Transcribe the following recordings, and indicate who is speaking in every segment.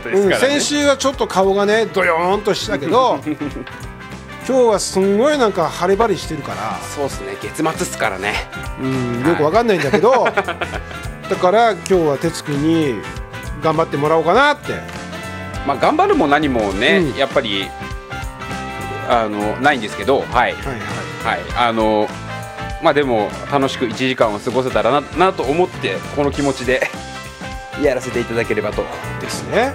Speaker 1: ったですからね、
Speaker 2: 先週はちょっと顔がねドヨーンとしたけど今日はすんごいなんか晴れ晴れしてるから、
Speaker 1: そうですね、月末っすからね、
Speaker 2: よくわかんないんだけど、だから今日は哲くんに頑張ってもらおうかなって。
Speaker 1: まあ頑張るも何もね、やっぱりないんですけど、はいまあでも楽しく1時間を過ごせたらなと思って、この気持ちでやらせていただければと
Speaker 2: ですね。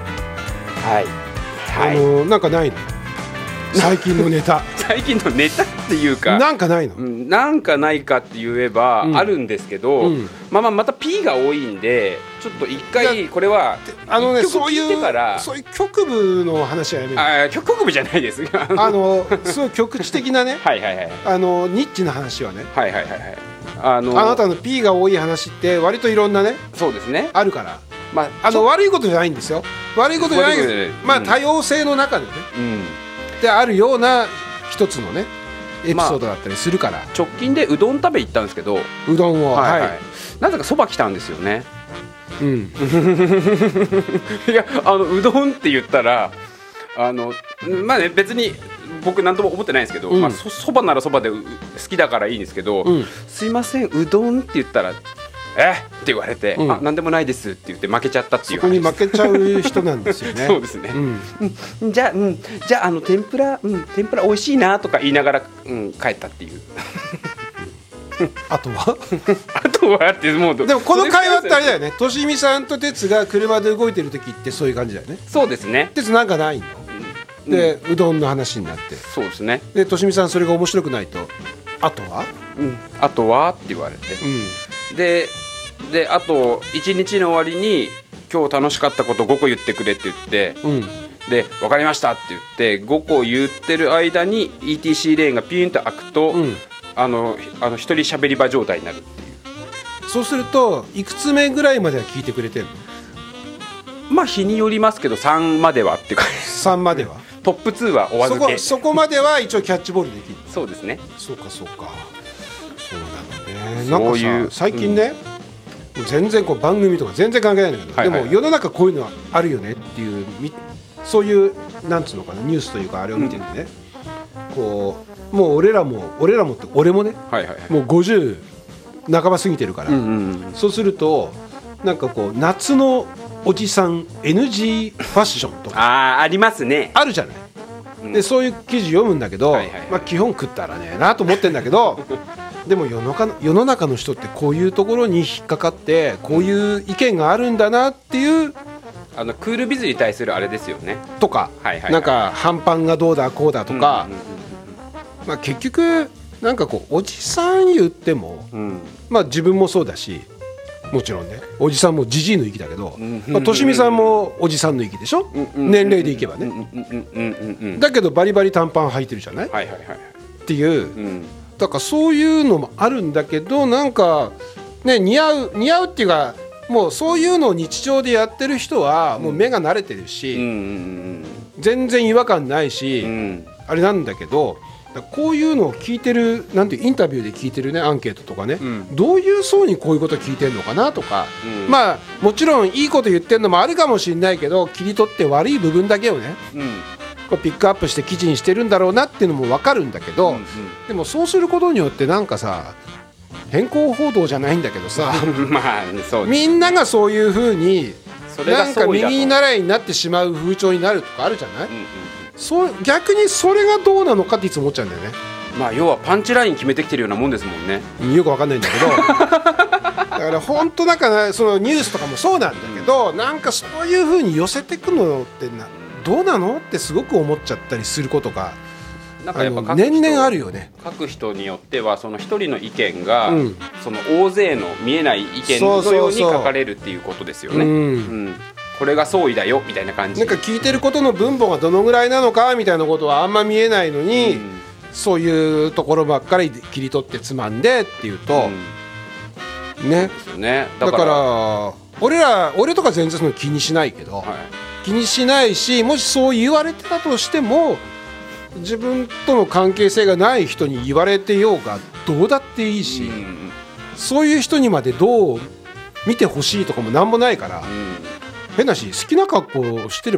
Speaker 2: なんかないの最近のネタ
Speaker 1: 最近のネタっていうか、
Speaker 2: なんかないの、
Speaker 1: なんかないかって言えばあるんですけど、また P が多いんで、ちょっと一回これは
Speaker 2: そういう局部の話はやめる。
Speaker 1: 局部じゃないです
Speaker 2: すごい局地的なねニッチな話はね、あなたの P が多い話って割といろんなね、
Speaker 1: そうですね、
Speaker 2: あるから、悪いことじゃないんですよ。悪いことじゃないけど、多様性の中でね、であるような一つのねエピソードだったりするから、
Speaker 1: 直近でうどん食べ行ったんですけど、
Speaker 2: うどんを
Speaker 1: なぜかそば来たんですよね。いやうどんって言ったら別に僕なんとも思ってないんですけど、そばならそばで好きだからいいんですけど、すいませんうどんって言ったらって言われて、なんでもないですって言って負けちゃったっていう。
Speaker 2: そこに負けちゃう人なんですよね。
Speaker 1: そうですね、じゃあ天ぷら美味しいなとか言いながら、帰ったっていう
Speaker 2: あとは
Speaker 1: ってもう
Speaker 2: でもこの会話ってあれだよね、としみさんと哲が車で動いてる時ってそういう感じだよね。
Speaker 1: そうですね。
Speaker 2: 哲なんかないので、うどんの話になって、
Speaker 1: そうですね。
Speaker 2: でとしみさんそれが面白くないと、あとは
Speaker 1: って言われて、であと1日の終わりに今日楽しかったこと5個言ってくれって言って、で分かりましたって言って5個言ってる間に ETC レーンがピューンと開くと、一人喋り場状態になるっていう。
Speaker 2: そうするといくつ目ぐらいまでは聞いてくれてるの？
Speaker 1: 日によりますけど3まではっていうか
Speaker 2: 3までは
Speaker 1: トップ2はお預け、
Speaker 2: そこまでは一応キャッチボールできる。
Speaker 1: そうですね。
Speaker 2: そうなのね。なんかさ、最近ね、全然こう番組とか全然関係ないんだけど、でも世の中こういうのはあるよねっていう、そういうなんつうのかな、ニュースというかあれを見ててね、こうもう俺らもって俺もね、もう50半ば過ぎてるから、そうするとなんかこう夏のおじさん NG ファッションとか
Speaker 1: ありますね、
Speaker 2: あるじゃない。でそういう記事読むんだけど、基本食ったらねえなと思ってんだけどでも世の中の人ってこういうところに引っかかってこういう意見があるんだなっていう、
Speaker 1: クールビズに対するあれですよね
Speaker 2: とか、なんか半パンがどうだこうだとか、結局なんかこうおじさん言っても、自分もそうだし、もちろんねおじさんもじじいの域だけど、としみさんもおじさんの域でしょ、年齢でいけばね。だけどバリバリ短パン履いてるじゃない、っていう、だからそういうのもあるんだけど、なんかね似合うっていうか、もうそういうのを日常でやってる人はもう目が慣れてるし、全然違和感ないし、あれなんだけど、こういうのを聞いてる、なんていうインタビューで聞いてるね、アンケートとかね、どういう層にこういうこと聞いてるのかなとか、もちろんいいこと言ってるのもあるかもしれないけど、切り取って悪い部分だけをね、こうピックアップして記事にしてるんだろうなっていうのも分かるんだけど、でもそうすることによってなんかさ、偏向報道じゃないんだけどさみんながそういう風になんか右習いになってしまう風潮になるとかあるじゃない、逆にそれがどうなのかっていつも思っちゃうんだよね。
Speaker 1: 要はパンチライン決めてきてるようなもんですもんね。
Speaker 2: よくわかんないんだけどだから本当なんかそのニュースとかもそうなんだけど、なんかそういう風に寄せてくのってどうなのってすごく思っちゃったりすることがなんかやっぱ年々あるよね。
Speaker 1: 書く人によってはその一人の意見が、その大勢の見えない意見のように書かれるっていうことですよね。これが相違だよみたいな感じ。
Speaker 2: なんか聞いてることの分母がどのぐらいなのかみたいなことはあんま見えないのに、そういうところばっかり切り取ってつまんでっていうと、ね。
Speaker 1: ですよね。
Speaker 2: だから俺とか全然その気にしないけど、気にしないし、もしそう言われてたとしても自分との関係性がない人に言われてようがどうだっていいし、そういう人にまでどう見てほしいとかもなんもないから、変なし好きな格好をしてれば